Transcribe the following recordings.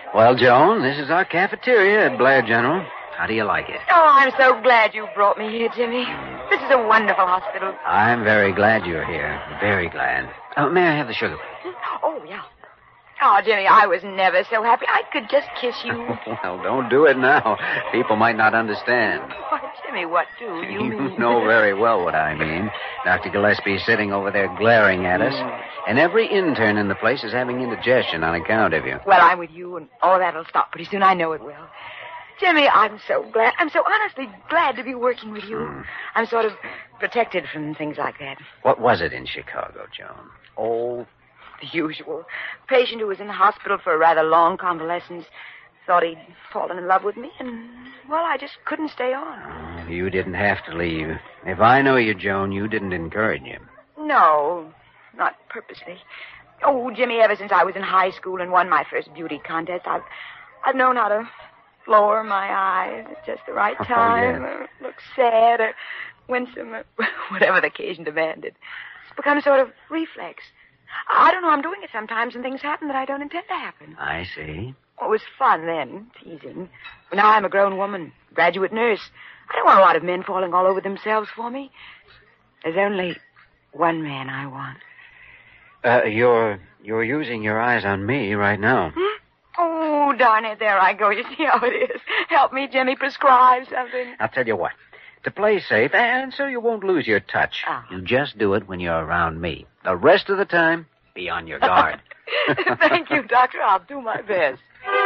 Well, Joan, this is our cafeteria at Blair General. How do you like it? Oh, I'm so glad you brought me here, Jimmy. This is a wonderful hospital. I'm very glad you're here. Very glad. May I have the sugar? Oh, yeah. Oh, Jimmy, I was never so happy. I could just kiss you. Well, don't do it now. People might not understand. Why, Jimmy, what do you mean? You know very well what I mean. Dr. Gillespie's sitting over there glaring at us. And every intern in the place is having indigestion on account of you. Well, I'm with you, and all that'll stop pretty soon. I know it will. Jimmy, I'm so glad. I'm so honestly glad to be working with you. I'm sort of protected from things like that. What was it in Chicago, Joan? Oh, the usual. Patient who was in the hospital for a rather long convalescence thought he'd fallen in love with me, and, well, I just couldn't stay on. You didn't have to leave. If I know you, Joan, you didn't encourage him. No, not purposely. Oh, Jimmy, ever since I was in high school and won my first beauty contest, I've known how to lower my eyes at just the right time, or look sad, or winsome, or whatever the occasion demanded. It's become a sort of reflex. I don't know, I'm doing it sometimes, and things happen that I don't intend to happen. I see. Well, it was fun then, teasing. But now I'm a grown woman, graduate nurse. I don't want a lot of men falling all over themselves for me. There's only one man I want. You're using your eyes on me right now. Oh, darn it, there I go. You see how it is. Help me, Jimmy, prescribe something. I'll tell you what. To play safe, and so you won't lose your touch, you just do it when you're around me. The rest of the time, be on your guard. Thank you, Doctor. I'll do my best.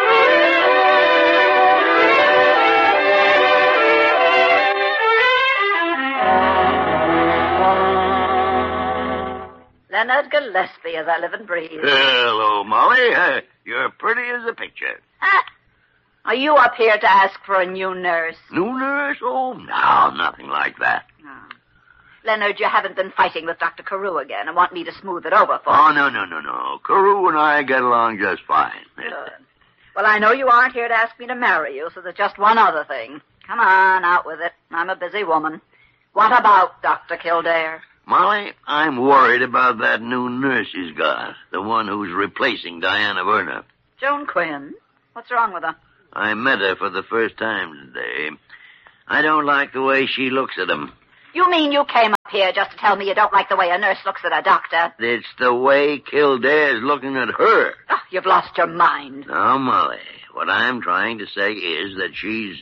Leonard Gillespie, as I live and breathe. Hello, Molly. You're pretty as a picture. Are you up here to ask for a new nurse? New nurse? Oh, no, nothing like that. No. Leonard, you haven't been fighting with Dr. Carew again and want me to smooth it over for you. Oh, no. Carew and I get along just fine. Good. Well, I know you aren't here to ask me to marry you, so there's just one other thing. Come on, out with it. I'm a busy woman. What about Dr. Kildare? Molly, I'm worried about that new nurse he's got, the one who's replacing Diana Werner. Joan Quinn? What's wrong with her? I met her for the first time today. I don't like the way she looks at him. You mean you came up here just to tell me you don't like the way a nurse looks at a doctor? It's the way Kildare's looking at her. Oh, you've lost your mind. Now, Molly, what I'm trying to say is that she's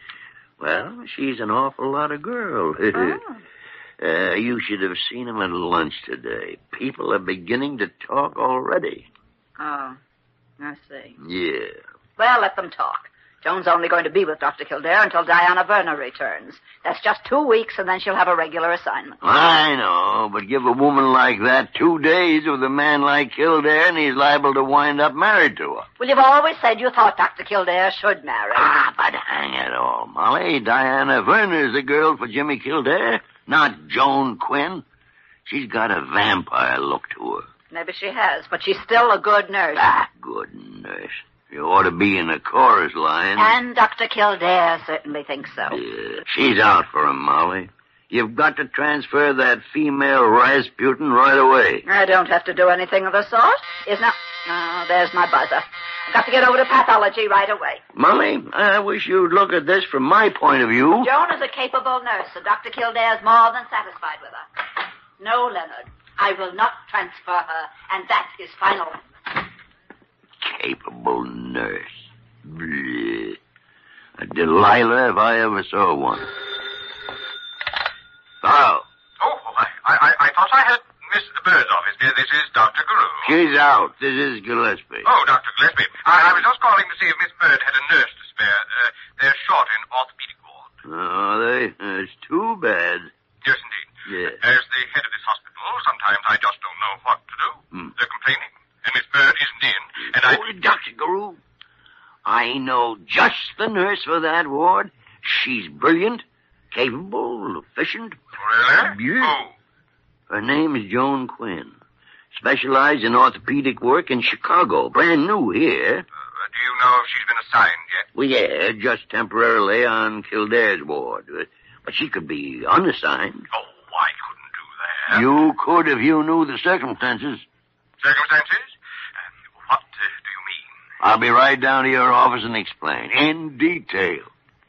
an awful lot of girl. You should have seen him at lunch today. People are beginning to talk already. Oh, I see. Yeah. Well, let them talk. Joan's only going to be with Dr. Kildare until Diana Werner returns. That's just 2 weeks, and then she'll have a regular assignment. I know, but give a woman like that 2 days with a man like Kildare, and he's liable to wind up married to her. Well, you've always said you thought Dr. Kildare should marry. But hang it all, Molly. Diana Werner's the girl for Jimmy Kildare, not Joan Quinn. She's got a vampire look to her. Maybe she has, but she's still a good nurse. Good nurse. You ought to be in the chorus line. And Dr. Kildare certainly thinks so. Yeah, she's out for him, Molly. You've got to transfer that female Rasputin right away. I don't have to do anything of the sort. Oh, there's my buzzer. I've got to get over to pathology right away. Molly, I wish you'd look at this from my point of view. Joan is a capable nurse, and Dr. Kildare's more than satisfied with her. No, Leonard, I will not transfer her, and that is final. Capable nurse. Bleh. A Delilah if I ever saw one. Hello. Oh, I thought I had Miss Bird's office. This is Dr. Carew. She's out. This is Gillespie. Oh, Dr. Gillespie. I was just calling to see if Miss Bird had a nurse to spare. They're short in orthopedic ward. Oh, it's too bad. Yes, indeed. Yeah. As the head of this hospital, sometimes I just don't know what to do. They're complaining. And Miss Bird isn't in. And Dr. Carew, I know just the nurse for that ward. She's brilliant, capable, efficient. Really? Yeah. Who? Her name is Joan Quinn. Specialized in orthopedic work in Chicago. Brand new here. Do you know if she's been assigned yet? Well, yeah, just temporarily on Kildare's ward. But she could be unassigned. Oh, I couldn't do that. You could if you knew the circumstances. Circumstances? What do you mean? I'll be right down to your office and explain in detail.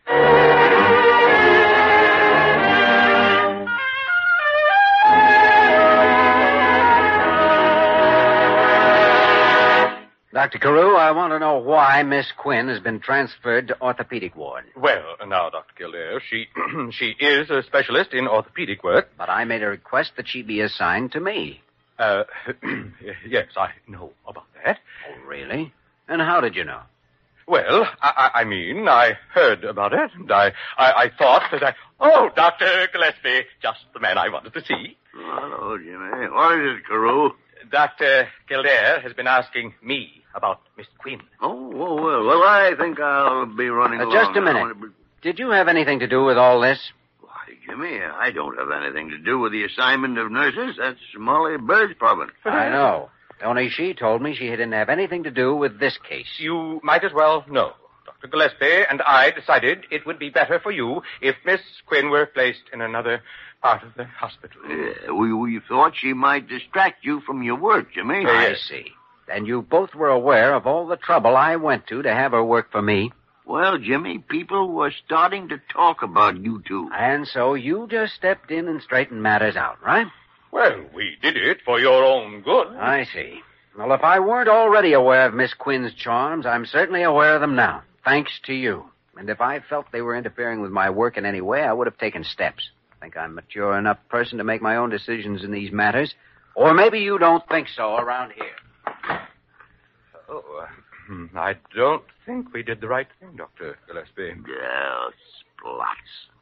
Dr. Carew, I want to know why Miss Quinn has been transferred to orthopedic ward. Well, now, Dr. Kildare, she is a specialist in orthopedic work. But I made a request that she be assigned to me. Yes, I know about that. Oh, really? And how did you know? Well, I mean, I heard about it, and I thought that Oh, Dr. Gillespie, just the man I wanted to see. Hello, Jimmy. What is it, Carew? Dr. Kildare has been asking me about Miss Quinn. Oh, well, I think I'll be running along. Just a minute. Did you have anything to do with all this? Why, Jimmy, I don't have anything to do with the assignment of nurses. That's Molly Bird's province. I know. Only she told me she didn't have anything to do with this case. You might as well know. Dr. Gillespie and I decided it would be better for you if Miss Quinn were placed in another part of the hospital. We thought she might distract you from your work, Jimmy. I see. And you both were aware of all the trouble I went to have her work for me. Well, Jimmy, people were starting to talk about you two. And so you just stepped in and straightened matters out, right? Well, we did it for your own good. I see. Well, if I weren't already aware of Miss Quinn's charms, I'm certainly aware of them now, thanks to you. And if I felt they were interfering with my work in any way, I would have taken steps. I think I'm a mature enough person to make my own decisions in these matters. Or maybe you don't think so around here. Oh, I don't think we did the right thing, Dr. Gillespie. Yeah, splots.